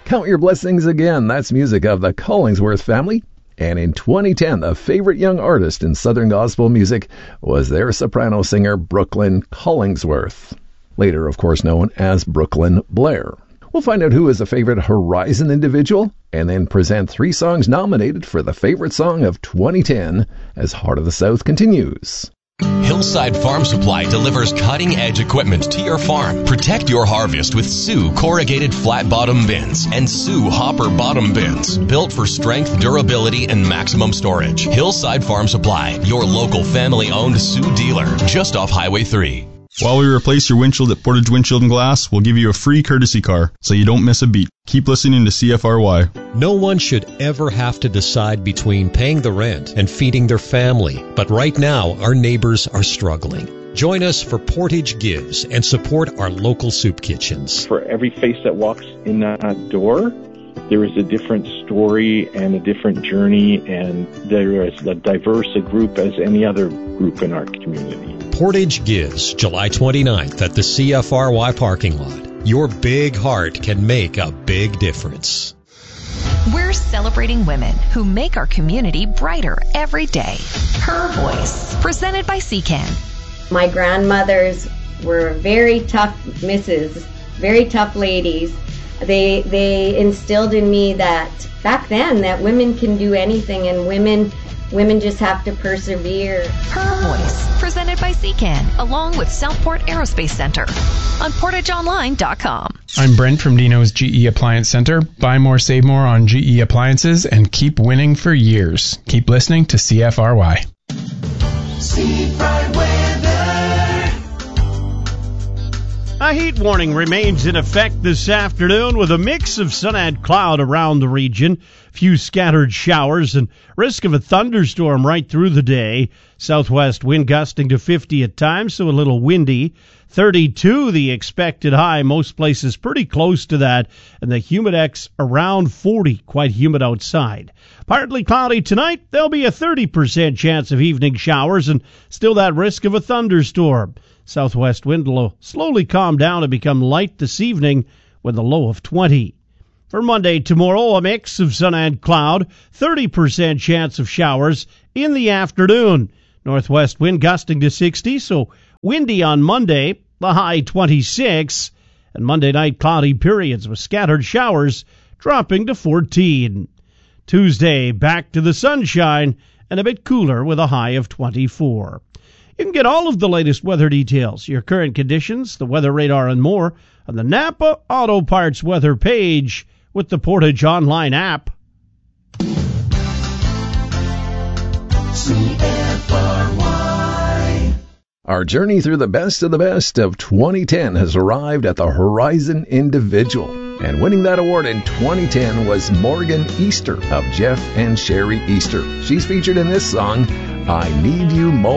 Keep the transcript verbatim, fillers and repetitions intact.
Count Your Blessings Again. That's music of the Collingsworth family. And in twenty ten, the favorite young artist in Southern gospel music was their soprano singer, Brooklyn Collingsworth. Later, of course, known as Brooklyn Blair. We'll find out who is a favorite Horizon individual, and then present three songs nominated for the favorite song of twenty ten as Heart of the South continues. Hillside Farm Supply delivers cutting-edge equipment to your farm. Protect your harvest with Sioux corrugated flat-bottom bins and Sioux hopper bottom bins, built for strength, durability, and maximum storage. Hillside Farm Supply, your local family-owned Sioux dealer, just off Highway three. While we replace your windshield at Portage Windshield and Glass, we'll give you a free courtesy car, so you don't miss a beat. Keep listening to C F R Y. No one should ever have to decide between paying the rent and feeding their family. But right now, our neighbors are struggling. Join us for Portage Gives and support our local soup kitchens. For every face that walks in that door, there is a different story and a different journey, and there is as diverse a group as any other group in our community. Portage Gives, July twenty-ninth at the C F R Y parking lot. Your big heart can make a big difference. We're celebrating women who make our community brighter every day. Her Voice, presented by C C A N. My grandmothers were very tough misses, very tough ladies. They they instilled in me that back then that women can do anything, and women women just have to persevere. Her Voice, presented by C C A N, along with Southport Aerospace Center on portage online dot com. I'm Brent from Dino's G E Appliance Center. Buy more, save more on G E appliances and keep winning for years. Keep listening to C F R Y. Seafront weather. A heat warning remains in effect this afternoon with a mix of sun and cloud around the region. Few scattered showers and risk of a thunderstorm right through the day. Southwest wind gusting to fifty at times, so a little windy. thirty-two the expected high, most places pretty close to that. And the humidex around forty, quite humid outside. Partly cloudy tonight. There'll be a thirty percent chance of evening showers and still that risk of a thunderstorm. Southwest wind will slowly calm down and become light this evening with a low of twenty. For Monday, tomorrow, a mix of sun and cloud, thirty percent chance of showers in the afternoon. Northwest wind gusting to sixty, so windy on Monday, the high twenty-six. And Monday night, cloudy periods with scattered showers dropping to fourteen. Tuesday, back to the sunshine and a bit cooler with a high of twenty-four. You can get all of the latest weather details, your current conditions, the weather radar, and more on the Napa Auto Parts weather page with the Portage Online app. C F R Y. Our journey through the best of the best of twenty ten has arrived at the Horizon Individual. And winning that award in twenty ten was Morgan Easter of Jeff and Sherry Easter. She's featured in this song, I Need You More.